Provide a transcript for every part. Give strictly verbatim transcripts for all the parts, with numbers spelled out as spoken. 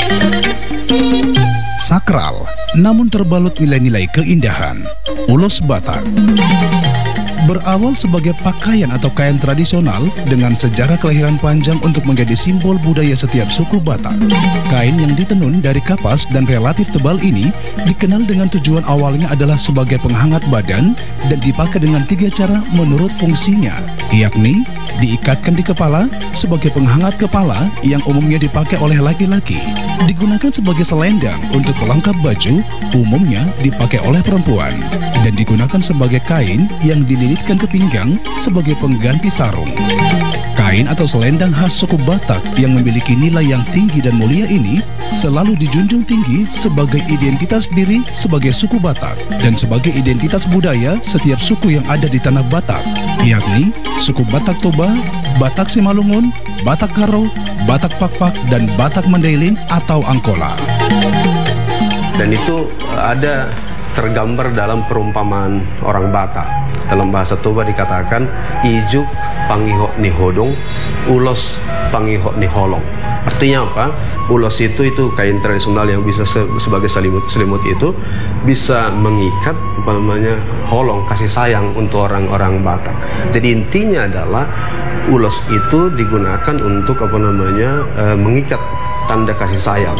Sakral, namun terbalut nilai-nilai keindahan. Ulos Batak berawal sebagai pakaian atau kain tradisional dengan sejarah kelahiran panjang untuk menjadi simbol budaya setiap suku Batak. Kain yang ditenun dari kapas dan relatif tebal ini dikenal dengan tujuan awalnya adalah sebagai penghangat badan dan dipakai dengan tiga cara menurut fungsinya, yakni diikatkan di kepala sebagai penghangat kepala yang umumnya dipakai oleh laki-laki, digunakan sebagai selendang untuk pelengkap baju, umumnya dipakai oleh perempuan, dan digunakan sebagai kain yang dililitkan ke pinggang sebagai pengganti sarung. Kain atau selendang khas suku Batak yang memiliki nilai yang tinggi dan mulia ini selalu dijunjung tinggi sebagai identitas diri sebagai suku Batak dan sebagai identitas budaya setiap suku yang ada di tanah Batak, yakni suku Batak Toba, Batak Simalungun, Batak Karo, Batak Pakpak, dan Batak Mandailing atau Angkola. Dan itu ada tergambar dalam perumpamaan orang Batak. Dalam bahasa Toba dikatakan ijuk pangiho ni hodong, ulos pangiho ni holong. Artinya apa? Ulos itu itu kain tradisional yang bisa se sebagai selimut selimut itu bisa mengikat apa namanya holong, kasih sayang untuk orang-orang Batak. Jadi intinya adalah ulos itu digunakan untuk apa namanya e, mengikat tanda kasih sayang.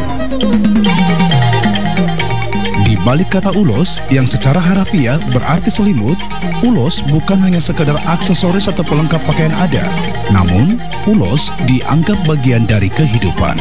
Di balik kata ulos yang secara harafiah berarti selimut, ulos bukan hanya sekedar aksesoris atau pelengkap pakaian adat, namun ulos dianggap bagian dari kehidupan.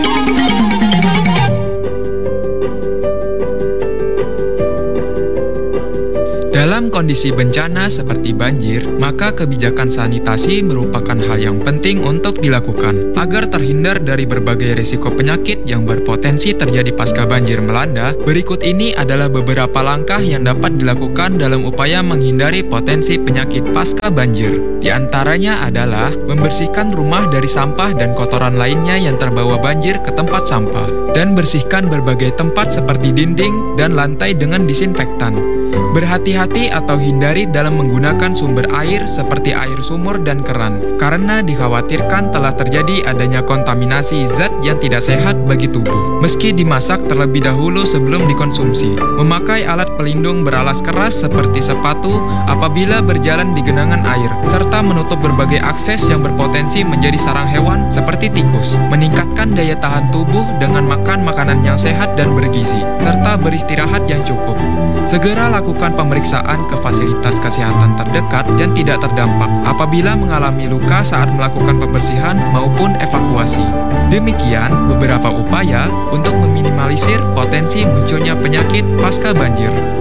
Dalam kondisi bencana seperti banjir, maka kebijakan sanitasi merupakan hal yang penting untuk dilakukan agar terhindar dari berbagai risiko penyakit yang berpotensi terjadi pasca banjir melanda. Berikut ini adalah beberapa langkah yang dapat dilakukan dalam upaya menghindari potensi penyakit pasca banjir. Di antaranya adalah membersihkan rumah dari sampah dan kotoran lainnya yang terbawa banjir ke tempat sampah, dan bersihkan berbagai tempat seperti dinding dan lantai dengan disinfektan. Berhati-hati atau hindari dalam menggunakan sumber air seperti air sumur dan keran, karena dikhawatirkan telah terjadi adanya kontaminasi zat yang tidak sehat bagi tubuh. Meski dimasak terlebih dahulu sebelum dikonsumsi. Memakai alat pelindung beralas keras seperti sepatu apabila berjalan di genangan air, serta menutup berbagai akses yang berpotensi menjadi sarang hewan seperti tikus. Meningkatkan daya tahan tubuh dengan makan makanan yang sehat dan bergizi, serta beristirahat yang cukup. Segera lakukan pemeriksaan ke fasilitas kesehatan terdekat yang tidak terdampak apabila mengalami luka saat melakukan pembersihan maupun evakuasi. Demikian beberapa upaya untuk meminimalisir potensi munculnya penyakit pasca banjir.